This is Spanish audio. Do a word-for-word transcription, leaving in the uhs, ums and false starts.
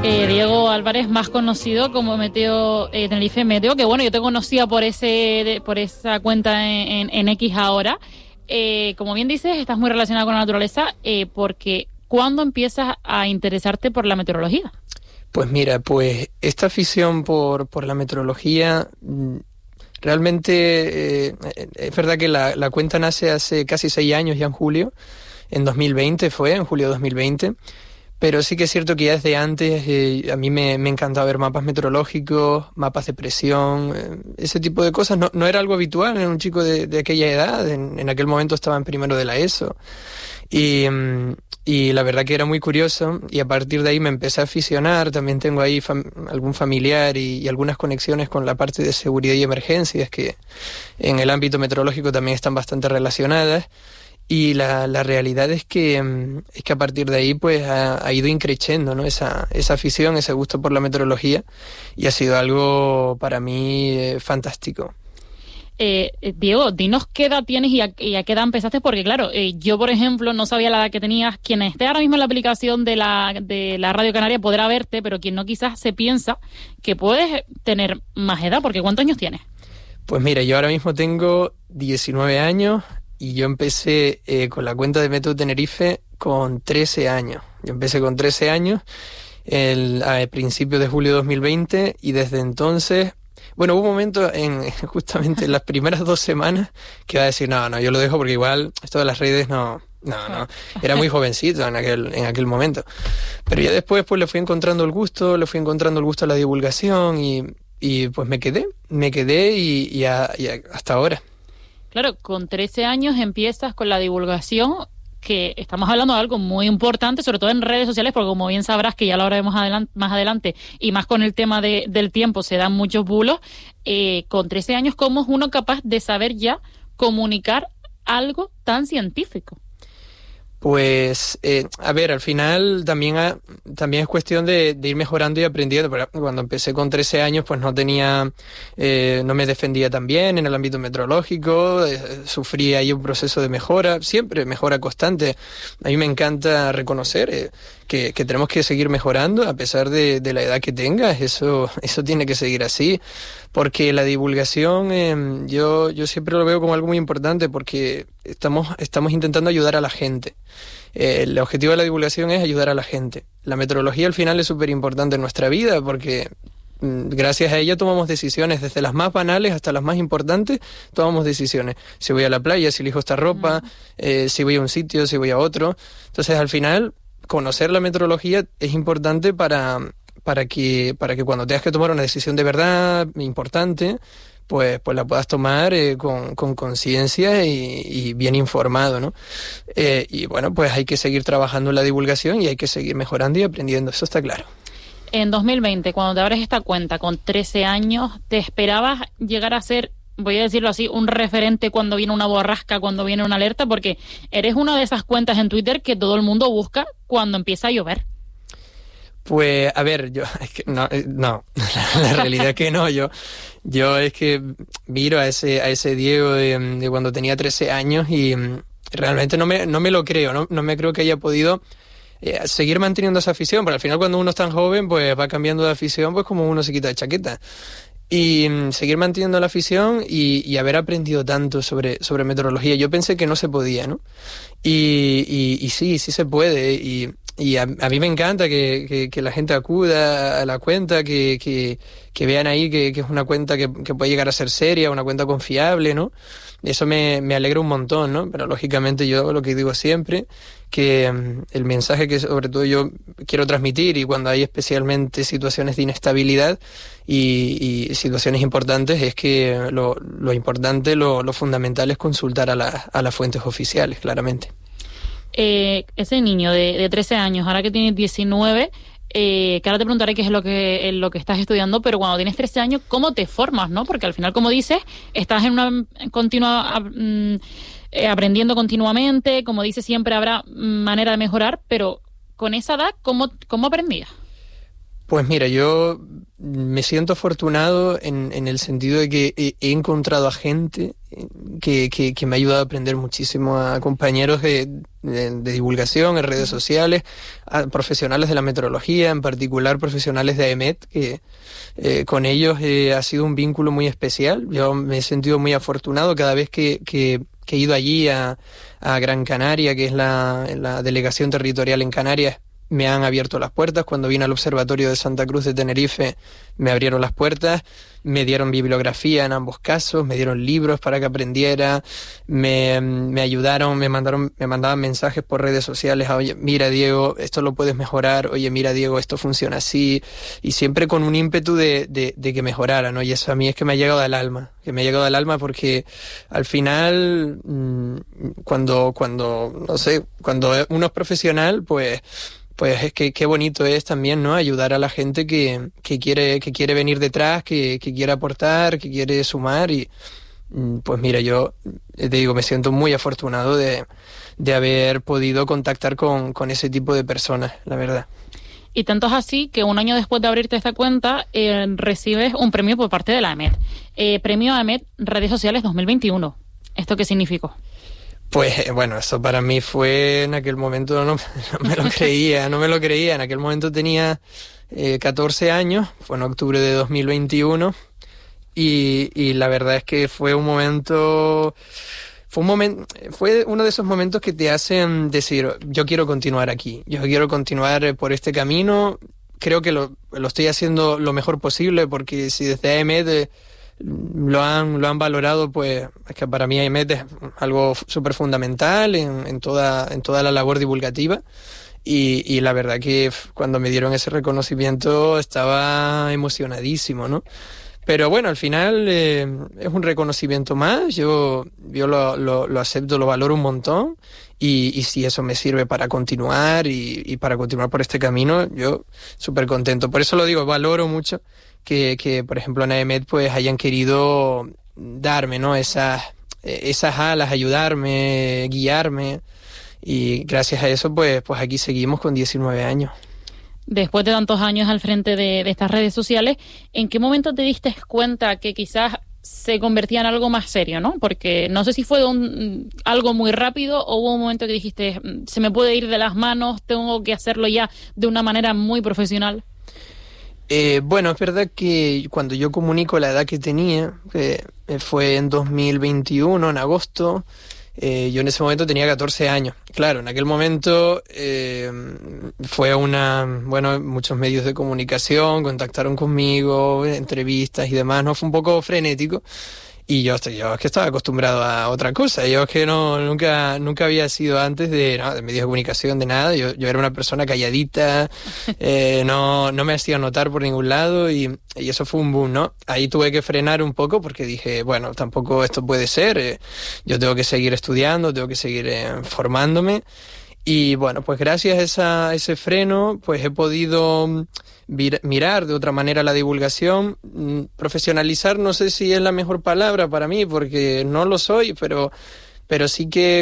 Eh, Diego Álvarez, más conocido como Meteo eh, Tenerife Meteo, que bueno, yo te conocía por ese de, por esa cuenta en, en, en X ahora. Eh, como bien dices, estás muy relacionado con la naturaleza, eh, porque ¿cuándo empiezas a interesarte por la meteorología? Pues mira, pues esta afición por, por la meteorología, realmente eh, es verdad que la, la cuenta nace hace casi seis años, ya en julio, en dos mil veinte fue, en julio de dos mil veinte. Pero sí que es cierto que ya desde antes eh, a mí me, me encantaba ver mapas meteorológicos, mapas de presión, eh, ese tipo de cosas. No, no era algo habitual en un chico de, de aquella edad. En, en aquel momento estaba en primero de la ESO. Y, y la verdad que era muy curioso, y a partir de ahí me empecé a aficionar. También tengo ahí fam- algún familiar y, y algunas conexiones con la parte de seguridad y emergencias, que en el ámbito meteorológico también están bastante relacionadas. Y la, la realidad es que, es que a partir de ahí pues ha, ha ido increciendo, ¿no? Esa, esa afición, ese gusto por la meteorología, y ha sido algo para mí eh, fantástico. Eh, Diego, dinos qué edad tienes y a, y a qué edad empezaste, porque claro, eh, yo por ejemplo no sabía la edad que tenías. Quien esté ahora mismo en la aplicación de la, de la Radio Canaria podrá verte, pero quien no quizás se piensa que puedes tener más edad, porque ¿cuántos años tienes? Pues mira, yo ahora mismo tengo diecinueve años. Y yo empecé eh, con la cuenta de Meteo Tenerife con trece años. Yo empecé con trece años el, a principios de julio de dos mil veinte, y desde entonces, bueno, hubo un momento en justamente en las primeras dos semanas que iba a decir, no, no, yo lo dejo porque igual esto de las redes no, no, no. Era muy jovencito en aquel, en aquel momento. Pero ya después pues le fui encontrando el gusto, le fui encontrando el gusto a la divulgación, y, y pues me quedé, me quedé y, y, a, y a, hasta ahora. Claro, con trece años empiezas con la divulgación, que estamos hablando de algo muy importante, sobre todo en redes sociales, porque como bien sabrás, que ya lo haremos adelant- más adelante, y más con el tema de, del tiempo, se dan muchos bulos. Eh, con trece años, ¿cómo es uno capaz de saber ya comunicar algo tan científico? Pues, eh, a ver, al final también, ha, también es cuestión de, de ir mejorando y aprendiendo. Cuando empecé con trece años, pues no tenía, eh, no me defendía tan bien en el ámbito meteorológico, eh, sufrí ahí un proceso de mejora, siempre mejora constante. A mí me encanta reconocer eh, que, que tenemos que seguir mejorando a pesar de, de la edad que tengas. Eso, eso tiene que seguir así, porque la divulgación, eh, yo, yo siempre lo veo como algo muy importante, porque estamos, estamos intentando ayudar a la gente. Eh, el objetivo de la divulgación es ayudar a la gente. La meteorología al final es súper importante en nuestra vida, porque mm, gracias a ella tomamos decisiones, desde las más banales hasta las más importantes, tomamos decisiones. Si voy a la playa, si elijo esta ropa, uh-huh. eh, si voy a un sitio, si voy a otro. Entonces, al final, conocer la meteorología es importante para, para que, para que cuando tengas que tomar una decisión de verdad importante, pues, pues la puedas tomar eh, con, con conciencia y, y bien informado, ¿no? Eh, y bueno, pues hay que seguir trabajando en la divulgación y hay que seguir mejorando y aprendiendo, eso está claro. En dos mil veinte, cuando te abres esta cuenta con trece años, ¿te esperabas llegar a ser, voy a decirlo así, un referente cuando viene una borrasca, cuando viene una alerta? Porque eres una de esas cuentas en Twitter que todo el mundo busca cuando empieza a llover. Pues, a ver, yo, es que no, no, la realidad es que no, yo, yo es que miro a ese, a ese Diego de, de cuando tenía trece años y realmente no me, no me lo creo, no, no me creo que haya podido eh, seguir manteniendo esa afición, porque al final cuando uno es tan joven, pues va cambiando de afición, pues como uno se quita de chaqueta. Y um, seguir manteniendo la afición y, y haber aprendido tanto sobre, sobre meteorología. Yo pensé que no se podía, ¿no? Y, y, y sí, sí se puede, y Y a, a mí me encanta que, que, que la gente acuda a la cuenta, que, que, que vean ahí que, que es una cuenta que, que puede llegar a ser seria, una cuenta confiable, ¿no? Eso me, me alegra un montón, ¿no? Pero lógicamente yo lo que digo siempre, que um, el mensaje que sobre todo yo quiero transmitir, y cuando hay especialmente situaciones de inestabilidad y, y situaciones importantes, es que lo, lo importante, lo, lo fundamental es consultar a, la, a las fuentes oficiales, claramente. Eh, ese niño de, de trece años, ahora que tienes diecinueve, eh, que ahora te preguntaré qué es lo que, en lo que estás estudiando, pero cuando tienes trece años, ¿cómo te formas, no? Porque al final, como dices, estás en una continua um, eh, aprendiendo continuamente, como dices, siempre habrá manera de mejorar, pero con esa edad, ¿cómo, cómo aprendías? Pues mira, yo me siento afortunado en, en el sentido de que he, he encontrado a gente que, que, que me ha ayudado a aprender muchísimo, a compañeros de, de, de divulgación en redes sociales, a profesionales de la meteorología, en particular profesionales de A E M E T, que eh, con ellos eh, ha sido un vínculo muy especial. Yo me he sentido muy afortunado cada vez que, que, que he ido allí a, a Gran Canaria, que es la, la delegación territorial en Canarias. Me han abierto las puertas. Cuando vine al Observatorio de Santa Cruz de Tenerife, me abrieron las puertas, me dieron bibliografía en ambos casos, me dieron libros para que aprendiera, me, me ayudaron, me mandaron, me mandaban mensajes por redes sociales, oye, mira Diego, esto lo puedes mejorar, oye, mira Diego, esto funciona así, y siempre con un ímpetu de, de, de que mejorara, ¿no? Y eso a mí es que me ha llegado al alma, que me ha llegado al alma porque al final, cuando, cuando, no sé, cuando uno es profesional, pues Pues es que qué bonito es también, ¿no? Ayudar a la gente que, que quiere, que quiere venir detrás, que, que quiere aportar, que quiere sumar y pues mira, yo te digo, me siento muy afortunado de, de haber podido contactar con, con ese tipo de personas, la verdad. Y tanto es así que un año después de abrirte esta cuenta, eh, recibes un premio por parte de la A E M E T. Eh, premio A E M E T Redes Sociales dos mil veintiuno. ¿Esto qué significó? Pues bueno, eso para mí fue en aquel momento, no, no me lo creía, no me lo creía. En aquel momento tenía eh, catorce años, fue en octubre de dos mil veintiuno y, y la verdad es que fue un momento, fue un momento, fue uno de esos momentos que te hacen decir, yo quiero continuar aquí, yo quiero continuar por este camino. Creo que lo, lo estoy haciendo lo mejor posible porque si desde A E M E T lo han lo han valorado, pues es que para mí A E M E T es algo súper fundamental en, en toda en toda la labor divulgativa y, y la verdad que cuando me dieron ese reconocimiento estaba emocionadísimo, ¿no? Pero bueno, al final eh, es un reconocimiento más, yo, yo lo, lo, lo acepto, lo valoro un montón y, y si eso me sirve para continuar y, y para continuar por este camino, yo súper contento. Por eso lo digo, valoro mucho que, que por ejemplo en A E M E T pues hayan querido darme, ¿no? Esas, esas alas, ayudarme, guiarme y gracias a eso pues, pues aquí seguimos con diecinueve años. Después de tantos años al frente de, de estas redes sociales, ¿en qué momento te diste cuenta que quizás se convertía en algo más serio, ¿no? Porque no sé si fue un, algo muy rápido o hubo un momento que dijiste, se me puede ir de las manos, tengo que hacerlo ya de una manera muy profesional. Eh, bueno, es verdad que cuando yo comunico la edad que tenía, que fue en dos mil veintiuno, en agosto, eh, yo en ese momento tenía catorce años. Claro, en aquel momento eh, fue una, bueno, muchos medios de comunicación contactaron conmigo, entrevistas y demás, ¿no? Fue un poco frenético. Y yo, yo es que estaba acostumbrado a otra cosa. Yo es que no nunca nunca había sido antes de, no, de medios de comunicación, de nada. Yo, yo era una persona calladita, eh, no, no me hacía notar por ningún lado y, y eso fue un boom, ¿no? Ahí tuve que frenar un poco porque dije, bueno, tampoco esto puede ser. Eh, yo tengo que seguir estudiando, tengo que seguir eh, formándome. Y bueno, pues gracias a, esa, a ese freno, pues he podido vir, mirar de otra manera la divulgación. Profesionalizar no sé si es la mejor palabra para mí, porque no lo soy, pero, pero sí que